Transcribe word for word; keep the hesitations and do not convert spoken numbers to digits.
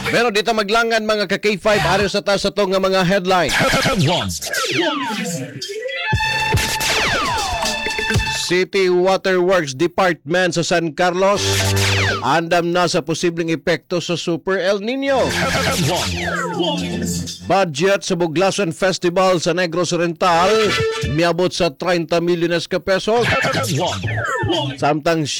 Pero dito maglangan mga ka-K five ari sa taas sa nga mga headline. City Waterworks Department sa San Carlos andam na sa posibleng epekto sa Super El Nino. Budget sa Buglasan Festival sa Negros Oriental miabot sa thirty milyones ka pesos. Samtang